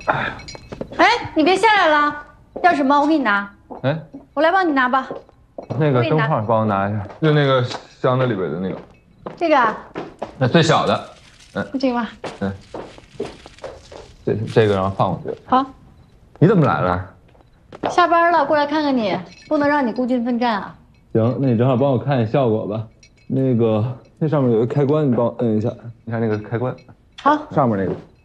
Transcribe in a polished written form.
哎，你别下来了，要什么我给你拿。 哎， 我来帮你拿吧。 那个灯泡帮我拿一下，就那个箱子里边的那个。 这个啊？ 那最小的。 这个吧。 这个让我放过去。 好。 你怎么来了？ 下班了，过来看看你，不能让你孤军奋战啊。 行，那你正好帮我看一下效果吧。那上面有个开关，你帮我摁一下。你看那个开关。 好， 上面那个。